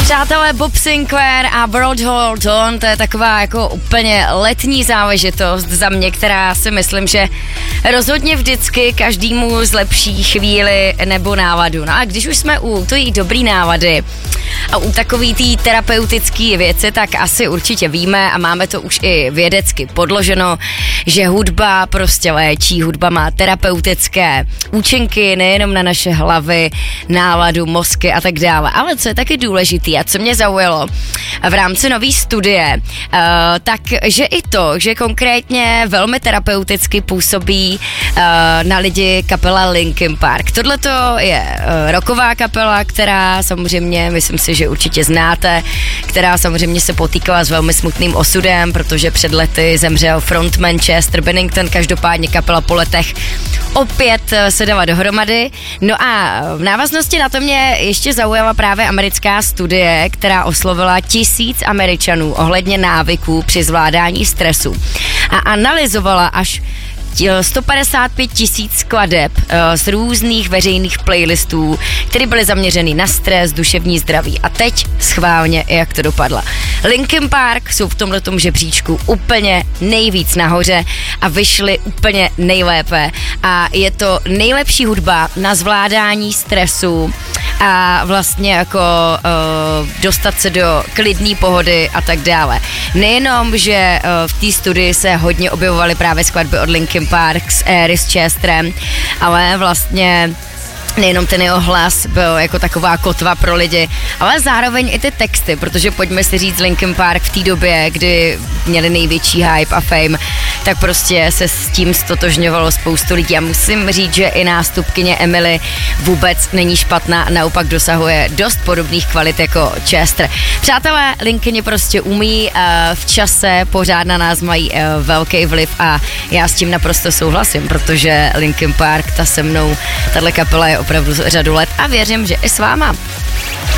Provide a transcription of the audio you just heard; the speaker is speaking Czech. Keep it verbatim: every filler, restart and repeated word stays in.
Přátelé, Bob Sinclair a World Hold On, to je taková jako úplně letní záležitost za mě, která si myslím, že rozhodně vždycky každému zlepší chvíli nebo náladu. No a když už jsme u tý dobrý nálady a u takový tý terapeutický věci, tak asi určitě víme a máme to už i vědecky podloženo, že hudba prostě léčí, hudba má terapeutické účinky nejenom na naše hlavy, náladu, mozky a tak dále. Ale co je taky důležitý a co mě zaujalo v rámci nový studie, uh, tak že i to, že konkrétně velmi terapeuticky působí uh, na lidi kapela Linkin Park. Tohleto je uh, rocková kapela, která samozřejmě, myslím si, že určitě znáte, která samozřejmě se potýkala s velmi smutným osudem, protože před lety zemřel frontman Chester Bennington, každopádně kapela po letech opět se dala dohromady. No a v návaznosti na to mě ještě zaujala právě americká studie, která oslovila tisíc Američanů ohledně návyků při zvládání stresu a analyzovala až sto padesát pět tisíc skladeb uh, z různých veřejných playlistů, které byly zaměřeny na stres, duševní zdraví. A teď schválně, jak to dopadlo. Linkin Park jsou v tomhletom žebříčku úplně nejvíc nahoře a vyšli úplně nejlépe. A je to nejlepší hudba na zvládání stresu a vlastně jako uh, dostat se do klidné pohody a tak dále. Nejenom, že uh, v té studii se hodně objevovaly právě skladby od Linkin Park s éry s Chesterem, ale vlastně nejenom ten jeho hlas byl jako taková kotva pro lidi, ale zároveň i ty texty, protože pojďme si říct, Linkin Park v té době, kdy měli největší hype a fame, tak prostě se s tím stotožňovalo spoustu lidí a musím říct, že i nástupkyně Emily vůbec není špatná, naopak dosahuje dost podobných kvalit jako Chester. Přátelé, Linkini prostě umí, v čase pořád na nás mají velký vliv a já s tím naprosto souhlasím, protože Linkin Park, ta se mnou, tahle kapela je opravdu řadu let a věřím, že i s váma.